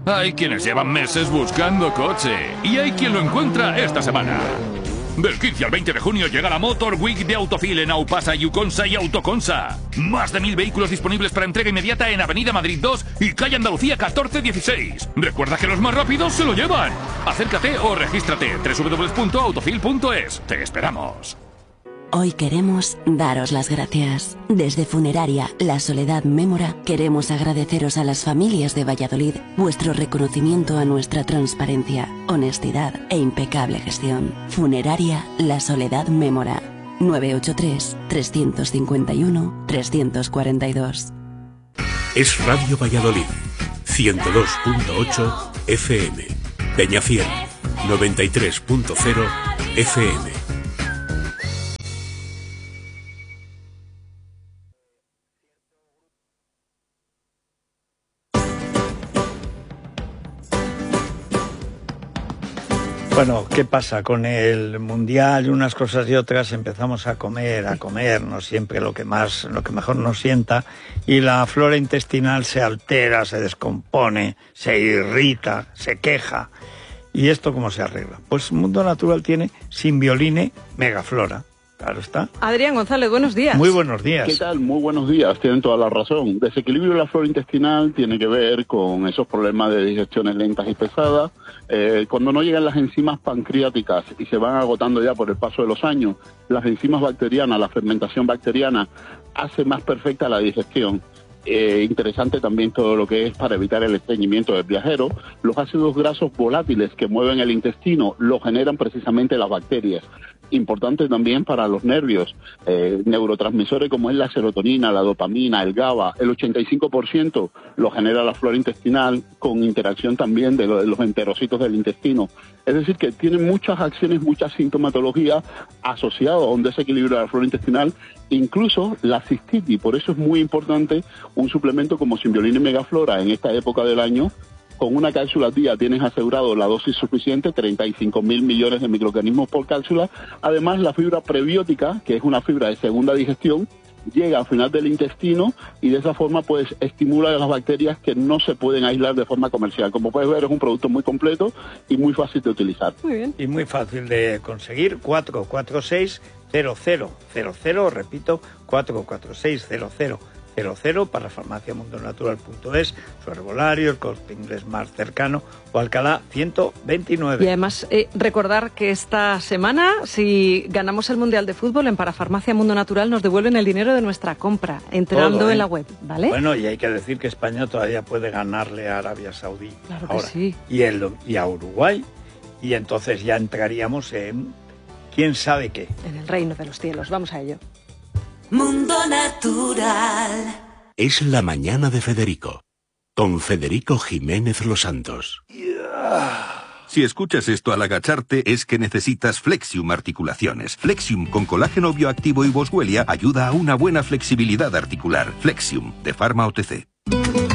Hay quienes llevan meses buscando coche y hay quien lo encuentra esta semana. Del 15 al 20 de junio llega la Motor Week de Autofil en Aupasa, Yuconsa y Autoconsa. Más de 1000 vehículos disponibles para entrega inmediata en Avenida Madrid 2 y Calle Andalucía 1416. Recuerda que los más rápidos se lo llevan. Acércate o regístrate. www.autofil.es. Te esperamos. Hoy queremos daros las gracias. Desde Funeraria La Soledad Mémora queremos agradeceros a las familias de Valladolid vuestro reconocimiento a nuestra transparencia, honestidad e impecable gestión. Funeraria La Soledad Mémora. 983-351-342. Es Radio Valladolid, 102.8 FM. Peñafiel, 93.0 FM. Bueno, ¿qué pasa? Con el Mundial y unas cosas y otras empezamos a comer, no siempre lo que mejor nos sienta, y la flora intestinal se altera, se descompone, se irrita, se queja. ¿Y esto cómo se arregla? Pues Mundo Natural tiene Simbioline Megaflora. Claro está. Adrián González, buenos días. Muy buenos días. ¿Qué tal? Muy buenos días. Tienen toda la razón. Desequilibrio de la flora intestinal tiene que ver con esos problemas de digestiones lentas y pesadas. Cuando no llegan las enzimas pancreáticas y se van agotando ya por el paso de los años, las enzimas bacterianas, la fermentación bacteriana, hace más perfecta la digestión. Interesante también todo lo que es para evitar el estreñimiento del viajero. Los ácidos grasos volátiles que mueven el intestino lo generan precisamente las bacterias. Importante también para los nervios, neurotransmisores como es la serotonina, la dopamina, el GABA, el 85% lo genera la flora intestinal con interacción también de los enterocitos del intestino. Es decir, que tiene muchas acciones, mucha sintomatología asociada a un desequilibrio de la flora intestinal, incluso la cistitis. Por eso es muy importante un suplemento como Simbioline Megaflora en esta época del año. Con una cápsula al día tienes asegurado la dosis suficiente, 35.000 millones de microorganismos por cápsula. Además, la fibra prebiótica, que es una fibra de segunda digestión, llega al final del intestino y de esa forma pues estimula a las bacterias que no se pueden aislar de forma comercial. Como puedes ver, es un producto muy completo y muy fácil de utilizar. Muy bien. Y muy fácil de conseguir. 446-0000, repito, 446-0000 para farmaciamundonatural.es, su herbolario, el Corte Inglés más cercano o Alcalá 129. Y además recordar que esta semana, si ganamos el Mundial de Fútbol, en Parafarmacia Mundo Natural nos devuelven el dinero de nuestra compra, entrando Todo, en la web, ¿vale? Bueno, y hay que decir que España todavía puede ganarle a Arabia Saudí. Claro ahora, que sí. Y a Uruguay, y entonces ya entraríamos en quién sabe qué. En el reino de los cielos, vamos a ello. Mundo Natural. Es la mañana de Federico, con Federico Jiménez Los Santos. Si escuchas esto al agacharte es que necesitas Flexium Articulaciones. Flexium con colágeno bioactivo y boswellia ayuda a una buena flexibilidad articular. Flexium, de Pharma OTC.